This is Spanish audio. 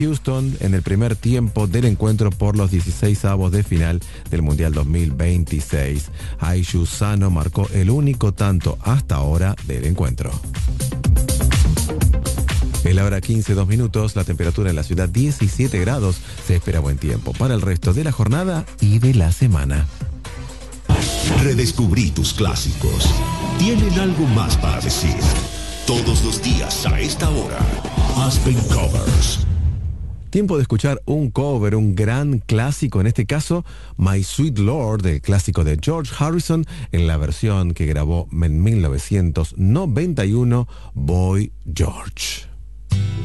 Houston en el primer tiempo del encuentro por los 16avos de final del Mundial 2026. Aishu Sano marcó el único tanto hasta ahora del encuentro. En la hora 15, 2 minutos, la temperatura en la ciudad 17 grados. Se espera buen tiempo para el resto de la jornada y de la semana. Redescubrí tus clásicos. Tienen algo más para decir. Todos los días a esta hora, Aspen Covers. Tiempo de escuchar un cover, un gran clásico, en este caso My Sweet Lord, el clásico de George Harrison, en la versión que grabó en 1991 Boy George.